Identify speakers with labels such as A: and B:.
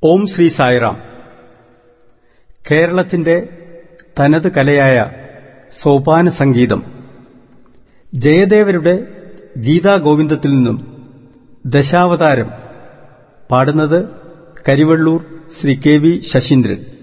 A: ഓം ശ്രീ സായിറാം. കേരളത്തിന്റെ തനത് കലയായ സോപാന സംഗീതം ജയദേവരുടെ ഗീതാഗോവിന്ദത്തിൽ നിന്നും ദശാവതാരം പാടുന്നത് കരിവള്ളൂർ ശ്രീ കെ വി ശശീന്ദ്രൻ.